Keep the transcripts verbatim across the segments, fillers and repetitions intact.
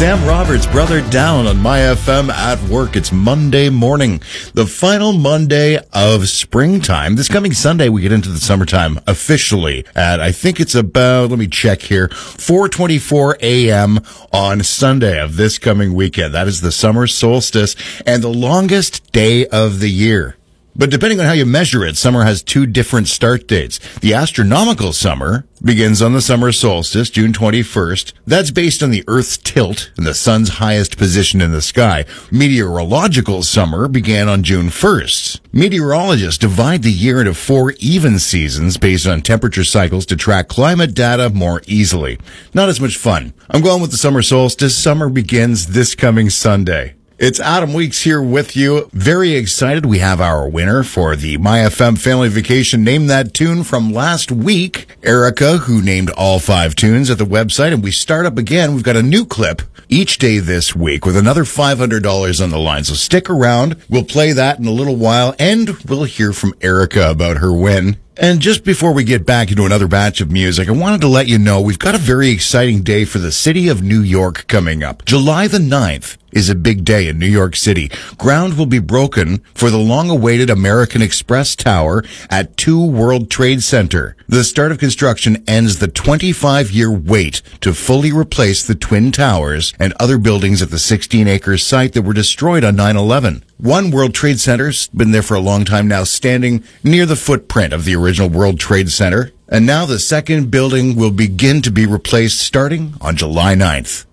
Sam Roberts, Brother Down on My F M at work. It's Monday morning, the final Monday of springtime. This coming Sunday, we get into the summertime officially at, I think it's about, let me check here, four twenty-four a.m. on Sunday of this coming weekend. That is the summer solstice and the longest day of the year. But depending on how you measure it, summer has two different start dates. The astronomical summer begins on the summer solstice, June twenty-first. That's based on the Earth's tilt and the sun's highest position in the sky. Meteorological summer began on June first. Meteorologists divide the year into four even seasons based on temperature cycles to track climate data more easily. Not as much fun. I'm going with the summer solstice. Summer begins this coming Sunday. It's Adam Weeks here with you. Very excited. We have our winner for the My F M Family Vacation Name That Tune from last week. Erica, who named all five tunes at the website. And we start up again. We've got a new clip each day this week with another five hundred dollars on the line. So stick around. We'll play that in a little while. And we'll hear from Erica about her win. And just before we get back into another batch of music, I wanted to let you know we've got a very exciting day for the city of New York coming up. July the ninth is a big day in New York City. Ground will be broken for the long-awaited American Express Tower at two World Trade Center. The start of construction ends the twenty-five-year wait to fully replace the Twin Towers and other buildings at the sixteen-acre site that were destroyed on nine eleven. One World Trade Center's been there for a long time now, standing near the footprint of the original World Trade Center. And now the second building will begin to be replaced starting on July ninth.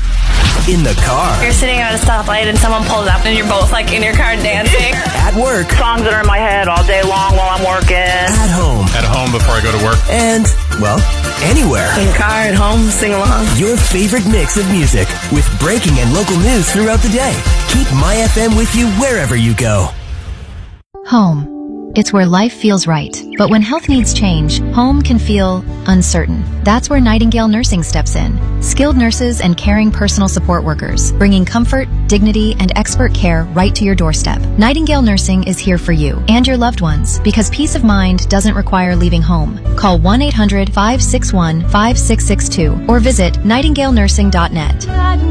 In the car. You're sitting at a stoplight and someone pulls up and you're both like in your car dancing. At work. Songs that are in my head all day long while I'm working. At home. At home before I go to work. And, well, anywhere. In the car, at home, sing along. Your favorite mix of music with breaking and local news throughout the day. Keep My F M with you wherever you go. Home. It's where life feels right. But when health needs change, home can feel uncertain. That's where Nightingale Nursing steps in. Skilled nurses and caring personal support workers, bringing comfort, dignity, and expert care right to your doorstep. Nightingale Nursing is here for you and your loved ones because peace of mind doesn't require leaving home. Call one eight hundred, five six one, five six six two or visit nightingale nursing dot net.